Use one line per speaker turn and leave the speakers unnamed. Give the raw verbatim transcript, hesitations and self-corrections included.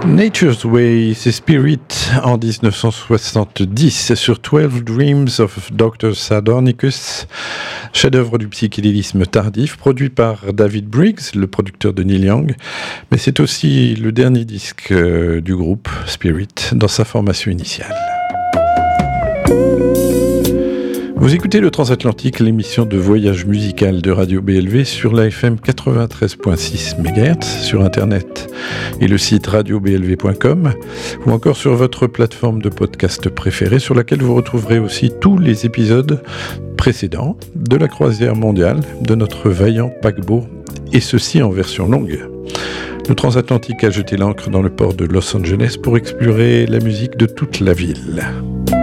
Nature's Way, c'est Spirit en dix-neuf cent soixante-dix sur twelve Dreams of docteur Sardonicus, chef-d'œuvre du psychédélisme tardif, produit par David Briggs, le producteur de Neil Young, mais c'est aussi le dernier disque euh, du groupe Spirit dans sa formation initiale. Vous écoutez le Transatlantique, l'émission de voyage musical de Radio B L V sur la F M quatre-vingt-treize virgule six mégahertz, sur Internet et le site radio b l v point com, ou encore sur votre plateforme de podcast préférée, sur laquelle vous retrouverez aussi tous les épisodes précédents de la croisière mondiale de notre vaillant paquebot, et ceci en version longue. Le Transatlantique a jeté l'ancre dans le port de Los Angeles pour explorer la musique de toute la ville.